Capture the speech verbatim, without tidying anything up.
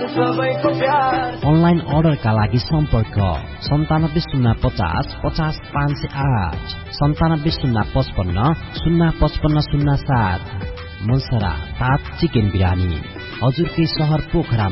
सबैको प्यार। अनलाइन अर्डरका लागि सम्पर्क सन्तानब्बे शून्य पचास पचास पाँच सय आठ सन्तानब्बे शून्य पचपन्न शून्य पचपन्न शून्य सात। मनसरा तात चिकन बिरानी हजुरकै सहर पोखरा